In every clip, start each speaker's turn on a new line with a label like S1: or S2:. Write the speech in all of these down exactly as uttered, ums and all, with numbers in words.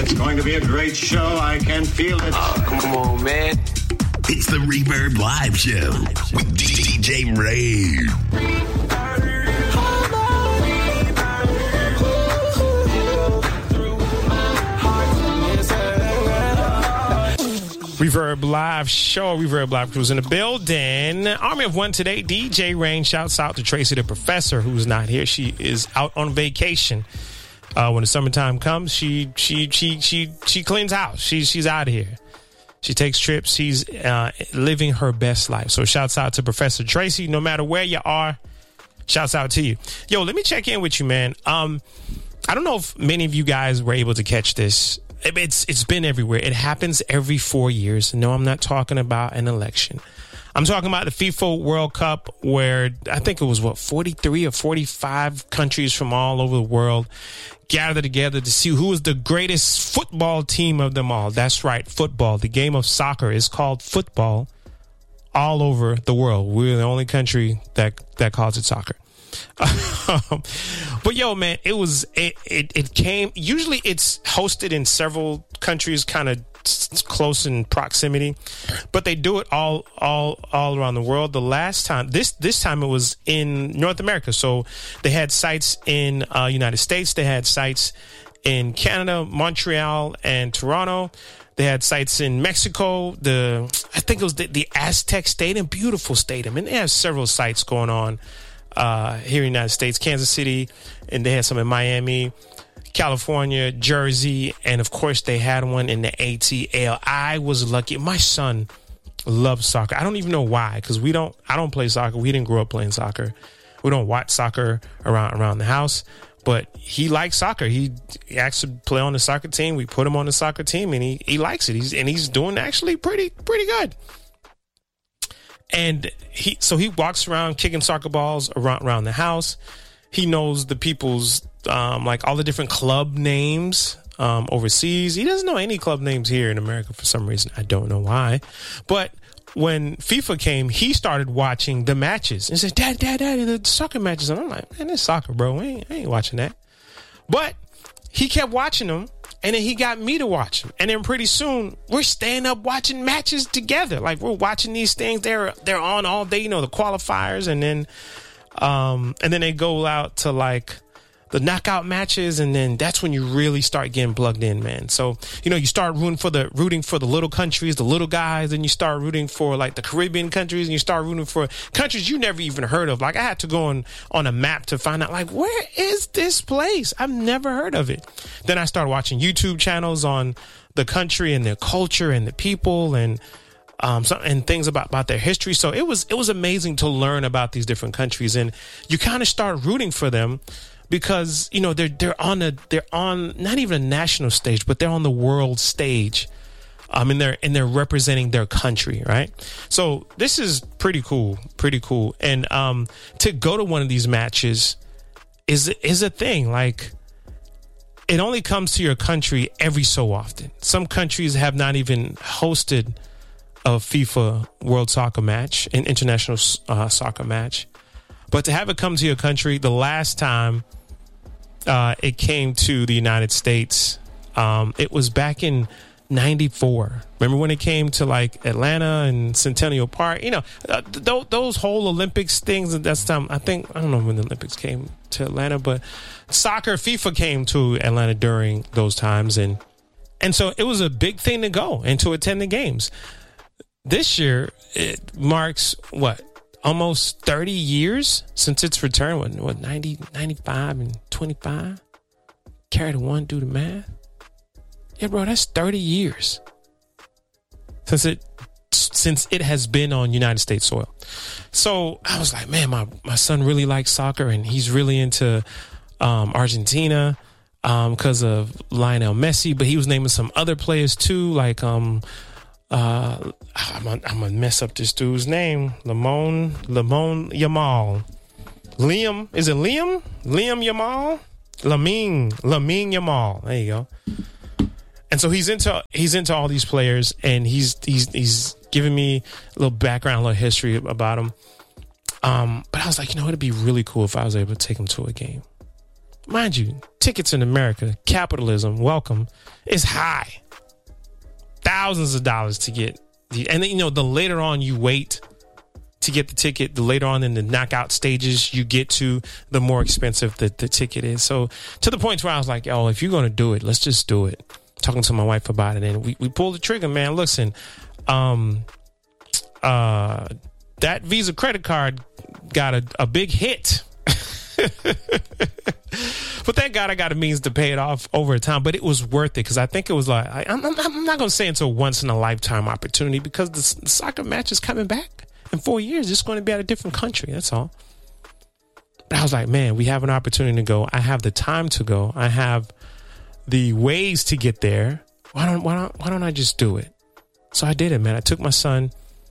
S1: It's going to be a great show. I can feel it.
S2: Oh, come on, man.
S3: It's the Reverb Live Show with D J Ray.
S4: Reverb Live Show. Reverb Live Crew's in the building. Army of One today. D J Rain. Shouts out to Tracy the Professor, who's not here. She is out on vacation. Uh, when the summertime comes, she she she she she cleans house. She's she's out of here. She takes trips. She's uh, living her best life. So shouts out to Professor Tracy. No matter where you are, shouts out to you. Yo, let me check in with you, man. Um, I don't know if many of you guys were able to catch this. It's it's been everywhere. It happens every four years. No, I'm not talking about an election. I'm talking about the FIFA World Cup, where I think it was, what, forty-three or forty-five countries from all over the world gathered together to see who was the greatest football team of them all. That's right, football. The game of soccer is called football all over the world. We're the only country that, that calls it soccer. Um, but yo, man, it was it, it it came. Usually, it's hosted in several countries, kind of close in proximity, but they do it all all all around the world. The last time, this this time, it was in North America. So they had sites in uh, United States. They had sites in Canada, Montreal, and Toronto. They had sites in Mexico. The I think it was the, the Aztec Stadium, beautiful stadium, and they have several sites going on. Uh, here in the United States, Kansas City, and they had some in Miami, California, Jersey, and of course they had one in the A T L. I was lucky. My son loves soccer. I don't even know why, because we don't. I don't play soccer. We didn't grow up playing soccer. We don't watch soccer around around the house. But he likes soccer. He, he actually play on the soccer team. We put him on the soccer team, and he he likes it. He's and he's doing actually pretty pretty good. And he, so he walks around kicking soccer balls around, around the house. He knows the people's, um, like all the different club names, um, overseas. He doesn't know any club names here in America for some reason. I don't know why. But when FIFA came, he started watching the matches and said, Dad, Dad, Dad, the soccer matches. And I'm like, man, it's soccer, bro. I ain't, I ain't watching that. But he kept watching them. And then he got me to watch them. And then pretty soon, we're staying up watching matches together. Like, we're watching these things. They're they're on all day, you know, the qualifiers. And then um, and then they go out to, like, the knockout matches. And then that's when you really start getting plugged in, man. So, you know, you start rooting for the rooting for the little countries, the little guys. And you start rooting for, like, the Caribbean countries. And you start rooting for countries you never even heard of. Like, I had to go on, on a map to find out, like, where is this place? I've never heard of it. Then I started watching YouTube channels on the country and their culture and the people and um so, and things about, about their history. So it was it was amazing to learn about these different countries, and you kind of start rooting for them because, you know, they're they're on a they're on not even a national stage, but they're on the world stage. Um and they're and they're representing their country, right? So this is pretty cool, pretty cool. And um to go to one of these matches is is a thing. Like, it only comes to your country every so often. Some countries have not even hosted a FIFA World Soccer match, an international uh, soccer match. But to have it come to your country, the last time uh, it came to the United States, um, it was back in ninety-four. Remember when it came to, like, Atlanta and Centennial Park? You know, uh, th- those whole Olympics things. That's time. I think I don't know when the Olympics came to Atlanta, but soccer, FIFA came to Atlanta during those times, and and so it was a big thing to go and to attend the games. This year, it marks what, almost thirty years since its return. What, what ninety, ninety-five, and twenty-five? Carry the one, do the math. Yeah, bro, that's thirty years since it since it has been on United States soil. So I was like, man, my, my son really likes soccer, and he's really into um, Argentina because um, of Lionel Messi, but he was naming some other players too, like um, uh, I'm gonna, I'm gonna mess up this dude's name, Lamone Lamone Yamal, Liam, is it Liam Liam Yamal, Lamine Lamine Yamal. There you go. And so he's into he's into all these players, and he's he's he's giving me a little background, a little history about him. Um, but I was like, you know, it'd be really cool if I was able to take him to a game. Mind you, tickets in America, capitalism, welcome, is high. Thousands of dollars to get. The, and then, you know, the later on you wait to get the ticket, the later on in the knockout stages you get to, the more expensive the, the ticket is. So to the point where I was like, oh, if you're going to do it, let's just do it. Talking to my wife about it, and we, we pulled the trigger, man. Listen, um, uh, that Visa credit card got a, a big hit. But thank God I got a means to pay it off over time. But it was worth it because I think it was like, I, I'm, I'm not going to say it's a once in a lifetime opportunity because the, the soccer match is coming back in four years. It's going to be at a different country. That's all. But I was like, man, we have an opportunity to go. I have the time to go. I have the ways to get there. Why don't, why don't, why don't I just do it? So I did it, man. I took my son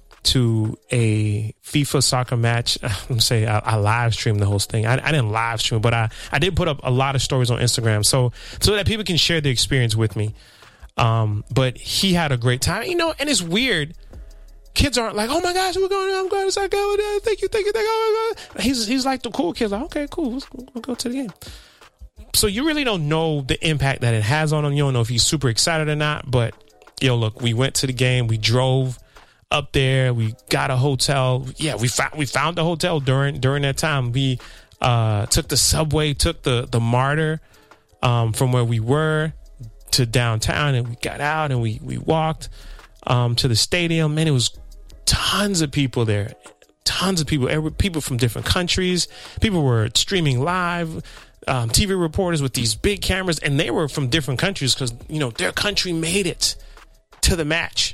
S4: to a FIFA soccer match. I'm gonna say I, I live streamed the whole thing. I, I didn't live stream, but I, I did put up a lot of stories on Instagram so so that people can share their experience with me. Um, but he had a great time, you know. And it's weird. Kids aren't like, oh my gosh, we're going. I'm going to soccer. Thank you, thank you, thank you. Oh my God. He's he's like the cool kid. Like, okay, cool. Let's go, we'll go to the game. So you really don't know the impact that it has on him. You don't know if he's super excited or not. But yo, look, we went to the game. We drove up there, we got a hotel. Yeah, we found we found the hotel during during that time. We uh, took the subway, took the the MARTA um, from where we were to downtown, and we got out and we we walked um, to the stadium. Man, it was tons of people there, tons of people. Every, people from different countries. People were streaming live. Um, T V reporters with these big cameras, and they were from different countries because you know their country made it to the match.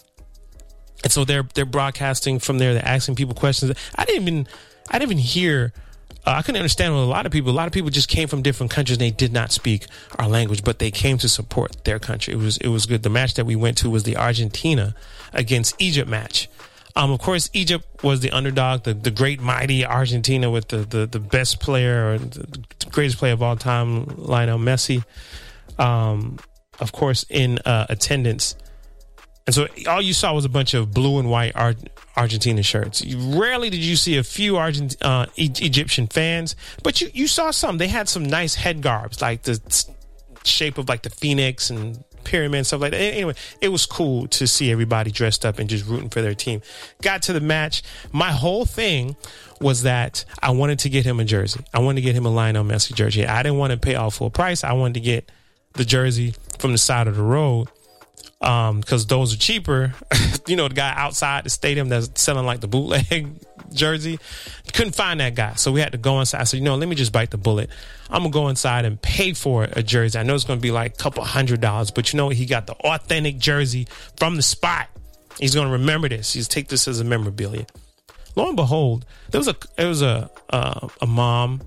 S4: And so they're they're broadcasting from there. They're asking people questions. I didn't even I didn't even hear. Uh, I couldn't understand what a lot of people. A lot of people just came from different countries. And they did not speak our language, but they came to support their country. It was it was good. The match that we went to was the Argentina against Egypt match. Um, of course, Egypt was the underdog, the, the great mighty Argentina with the, the, the best player or the greatest player of all time, Lionel Messi. Um, of course, in uh, attendance. And so all you saw was a bunch of blue and white Ar- Argentina shirts. You, rarely did you see a few Argent- uh, e- Egyptian fans, but you, you saw some. They had some nice head garbs, like the shape of like the phoenix and pyramid and stuff like that. Anyway, it was cool to see everybody dressed up and just rooting for their team. Got to the match. My whole thing was that I wanted to get him a jersey. I wanted to get him a Lionel Messi jersey. I didn't want to pay all full price. I wanted to get the jersey from the side of the road. Um, because those are cheaper. You know, the guy outside the stadium that's selling like the bootleg jersey, couldn't find that guy. So we had to go inside. I said, you know, let me just bite the bullet. I'm going to go inside and pay for a jersey. I know it's going to be like a couple hundred dollars, but you know what? He got the authentic jersey from the spot. He's going to remember this. He's take this as a memorabilia. Lo and behold, there was a, there was a, uh, a mom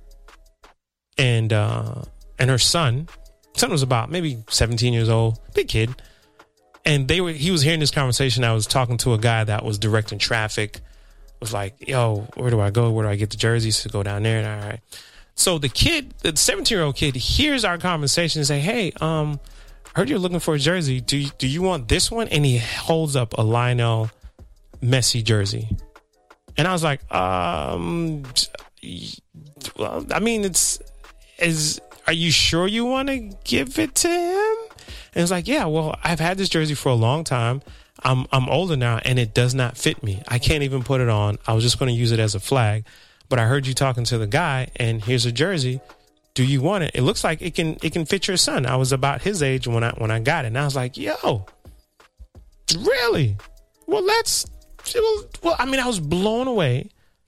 S4: and, uh, and her son. Son was about maybe seventeen years old, big kid. And they were, he was hearing this conversation. I was talking to a guy that was directing traffic. Was like, yo, where do I go? Where do I get the jerseys to go down there? And all right. So the kid, the seventeen year old kid hears our conversation and say, hey, um, heard you're looking for a jersey. Do you, do you want this one? And he holds up a Lionel Messi jersey. And I was like, um, well, I mean, it's, is, are you sure you want to give it to him? And it's like, yeah, well, I've had this jersey for a long time. I'm I'm older now, and it does not fit me. I can't even put it on. I was just going to use it as a flag. But I heard you talking to the guy, and here's a jersey. Do you want it? It looks like it can it can fit your son. I was about his age when I when I got it, and I was like, yo, really? Well, let's. Well, I mean, I was blown away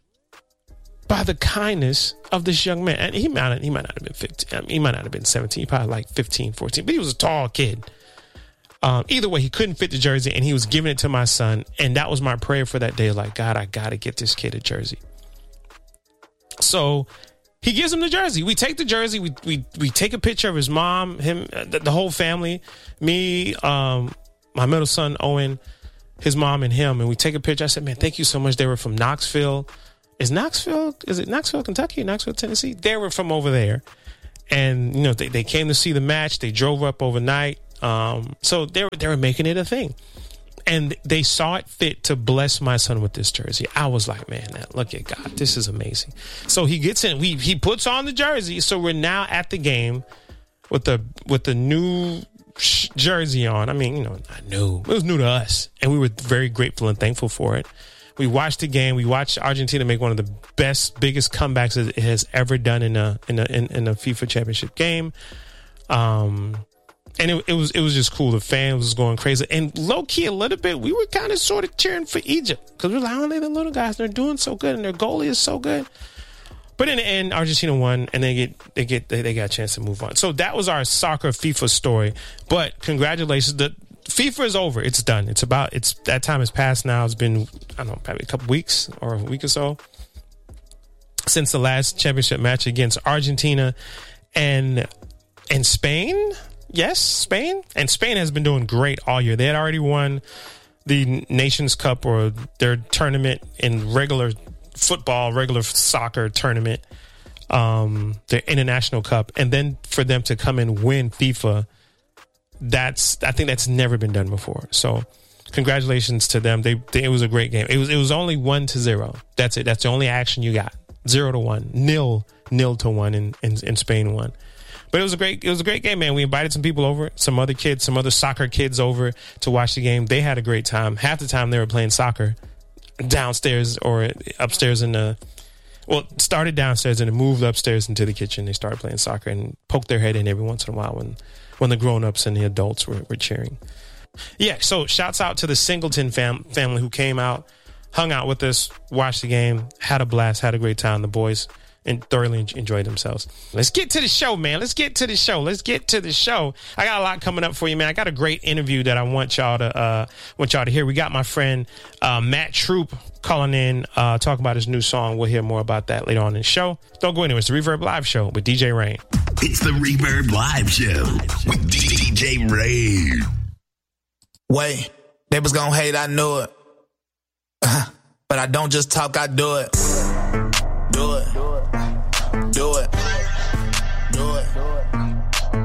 S4: by the kindness of this young man. And he might not, he might not have been fifteen. I mean, he might not have been seventeen. He probably like fifteen, fourteen. But he was a tall kid. Um, either way, he couldn't fit the jersey, and he was giving it to my son. And that was my prayer for that day. Like, God, I got to get this kid a jersey. So he gives him the jersey. We take the jersey. We we we take a picture of his mom, him, the, the whole family, me, um, my middle son, Owen, his mom, and him. And we take a picture. I said, man, thank you so much. They were from Knoxville. Is Knoxville, is it Knoxville, Kentucky, Knoxville, Tennessee? They were from over there. And, you know, they, they came to see the match. They drove up overnight. Um, so they were, they were making it a thing. And they saw it fit to bless my son with this jersey. I was like, man, look at God. This is amazing. So he gets in. We, he puts on the jersey. So we're now at the game with the with the new jersey on. I mean, you know, not new. It was new to us. And we were very grateful and thankful for it. We watched the game. We watched Argentina make one of the best, biggest comebacks it has ever done in a in a in, in a FIFA championship game. Um, and it, it was it was just cool. The fans was going crazy, and low key a little bit. We were kind of sort of cheering for Egypt because we we're like, oh, they're the little guys. They're doing so good, and their goalie is so good. But in the end, Argentina won, and they get they get they, they got a chance to move on. So that was our soccer FIFA story. But congratulations, the FIFA is over. It's done. It's about it's that time has passed now. It's been I don't know, probably a couple weeks or a week or so since the last championship match against Argentina and and Spain. Yes, Spain. And Spain has been doing great all year. They had already won the Nations Cup or their tournament in regular football, regular soccer tournament, um, their international cup. And then for them to come and win FIFA, that's I think that's never been done before. So congratulations to them. They, they it was a great game. It was it was only one to zero. That's it. That's the only action you got. Zero to one. Nil nil to one and in, in, in Spain won. But it was a great it was a great game, man. We invited some people over, some other kids, some other soccer kids over to watch the game. They had a great time. Half the time they were playing soccer downstairs or upstairs in the well, started downstairs and then moved upstairs into the kitchen. They started playing soccer and poked their head in every once in a while when when the grown-ups and the adults were, were cheering. Yeah, so shouts out to the Singleton fam- family who came out, hung out with us, watched the game, had a blast, had a great time. The boys and thoroughly enjoyed themselves. Let's get to the show, man. Let's get to the show. Let's get to the show. I got a lot coming up for you, man. I got a great interview that I want y'all to uh, want y'all to hear. We got my friend uh, Matt Troop calling in, uh, talking about his new song. We'll hear more about that later on in the show. Don't go anywhere. It's the Reverb Live Show with D J Rain.
S3: It's the Reverb Live Show with D J Rain.
S2: Wait, they was gonna hate, I knew it. Uh, but I don't just talk, I do it. Do it. Do